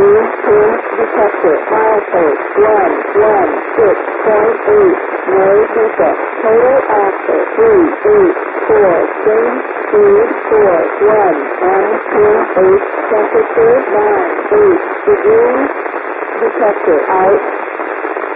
detector, milepost 116.8, no defect, total axle 384, same speed 41, M28, temperature 98 degrees, detector out.